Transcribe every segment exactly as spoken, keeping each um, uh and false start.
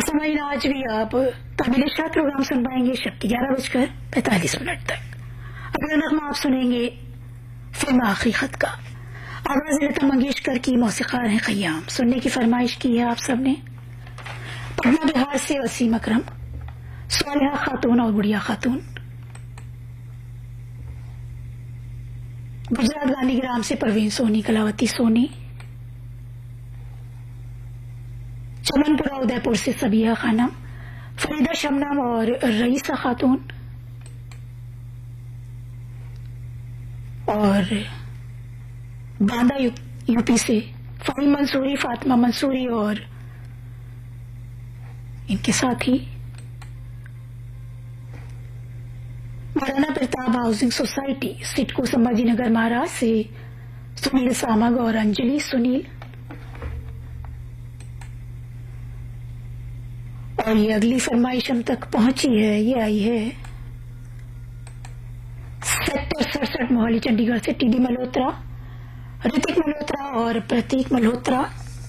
समय आज भी आप काबिल शाद प्रोग्राम सुन पाएंगे शब की ग्यारह बजकर पैंतालीस मिनट तक। अगला नगमा आप सुनेंगे फिल्म आखिरी खत का। आवाज लता मंगेशकर की, मौसीकार हैं खयाम। सुनने की फरमाइश की है आप सबने। पटना बिहार से वसीम अकरम, सालिहा खातून और गुड़िया खातून। गुजरात गांधीग्राम से परवीन सोनी, कलावती सोनी। चमनपुरा उदयपुर से सबिया खानम, फरीदा शबनम और रईसा खातून। और बांदा यूपी से फाहिम मंसूरी, फातिमा मंसूरी और इनके साथ ही महाराणा प्रताप हाउसिंग सोसाइटी, सिडको, संभाजीनगर, महाराष्ट्र से सुनील सामग और अंजलि सुनील। और ये अगली फरमाइश हम तक पहुंची है, ये आई है सेक्टर सड़सठ मोहाली चंडीगढ़ से टीडी मल्होत्रा, ऋतिक मल्होत्रा और प्रतीक मल्होत्रा।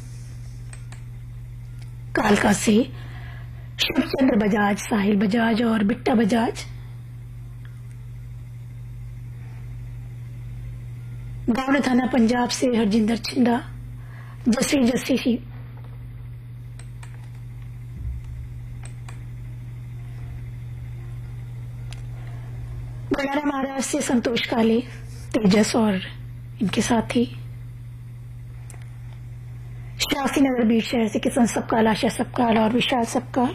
कालका से शिवचंद्र बजाज, साहिल बजाज और बिट्टा बजाज। गांव थाना पंजाब से हरजिंदर छिंदा, जसी जसी सी। बड़ाना महाराज से संतोष काले, तेजस और इनके साथ ही। शास्त्री नगर बीच शहर से किशन सबकाल, आशा सबकाल और विशाल सबकाल।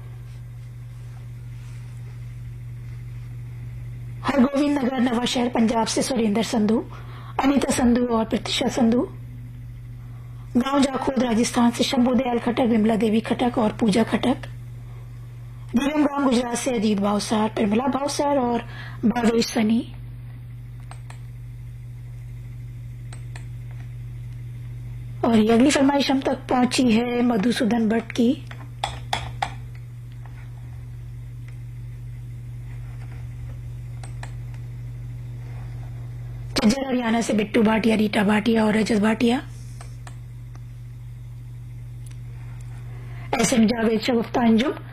हरगोविंद नगर नवा शहर पंजाब से सुरेंद्र संधू, अनीता संधू और प्रतीक्षा संधू। गांव जाखोद राजस्थान से शंभू दयाल खटक, विमला देवी खटक और पूजा खटक। जीवन गांव गुजरात से अजीत भावसार, परिमला भावसार और भावेश सनी। और ये अगली फरमाइश हम तक पहुंची है मधुसूदन भट्ट की। झज्जर हरियाणा से बिट्टू भाटिया, रीटा भाटिया और रजत भाटिया। एस एम जावेद, शगुफ्ता अंजुम,